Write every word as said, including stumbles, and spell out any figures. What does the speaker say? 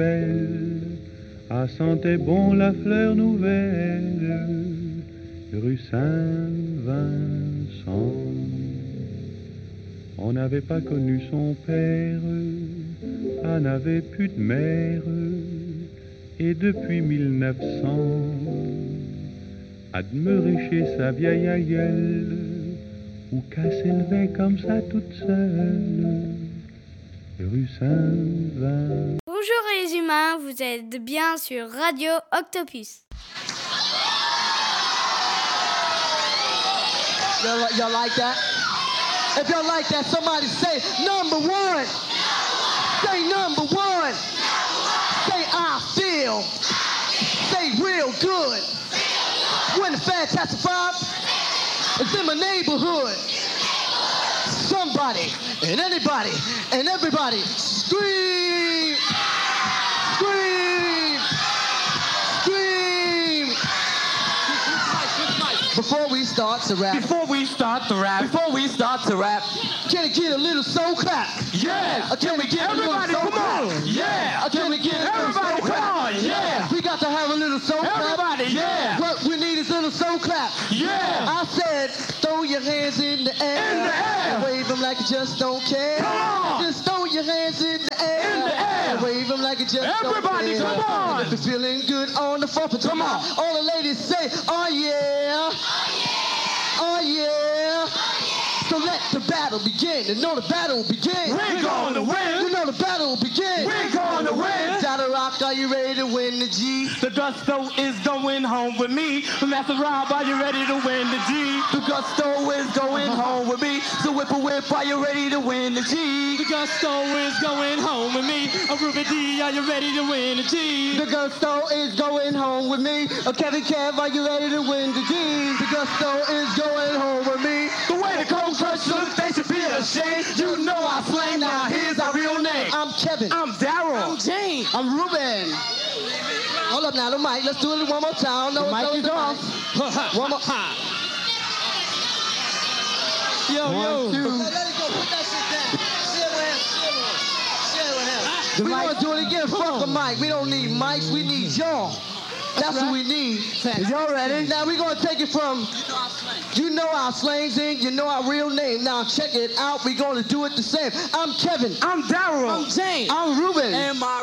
Ah, sentait bon la fleur nouvelle, rue Saint-Vincent. On n'avait pas connu son père, ah, n'avait plus de mère, et depuis mille neuf cents, à demeurer chez sa vieille aïeule, ou qu'à s'élever comme ça toute seule, rue Saint-Vincent. Bonjour les humains, vous êtes bien sur Radio Octopus. Y'all, y'all like that? If y'all like that, somebody say number one. Say number one. Say I feel. Say real good. When the Fantastic Five is in my neighborhood. Somebody and anybody and everybody scream, scream, scream. Before we start to rap, Before we start to rap, before we start to rap, can we get a little soul clap? yeah. Uh, Can we get Everybody, a little soul come clap? on. Yeah. Uh, Can we get a little Everybody, soul come clap? on. Yeah. We got to have a little soul clap. Everybody, yeah. What we need is a little soul clap. Yeah. I said, throw your hands in the air. In the air. And wave them like you just don't care. Come on. Just throw your hands in the air. In the air. And wave them like you just Everybody, don't care. come on. If you're feeling good on the floor, put your Come on. mouth. All the ladies say, oh yeah. Oh yeah. So let the battle begin. And know the battle will begin. We're going to win. You know the battle will begin. We're going to win. Dada Rock, are you ready to win the G? The gusto is going home with me. Master Rob, are you ready to win the G? The gusto is going home with me. So whip a whip, are you ready to win the G? The gusto is going home with me. A Ruby D, are you ready to win the G? The gusto is going home with me. Uh, Kevin Kev, are you ready to win the G? The gusto is going home with me. The way the cold crush look, they should be ashamed. You know I slang, now here's our real name. I'm Kevin. I'm Daryl. I'm Jane. I'm Ruben. Hold up now, the mic. Let's do it one more time. No, The mic no, is the off. One more. Yo, One, yo. two. Let it go. Put that shit down. Share with him. Share with him. Share with him. We mic- gonna do it again. Fuck the mic. We don't need mics. We need y'all. That's what we need. Is y'all ready? Now we're gonna take it from you know our slangs in, you know our real name. Now check it out. We're gonna do it the same. I'm Kevin. I'm Daryl. I'm Jane. I'm Ruben. And my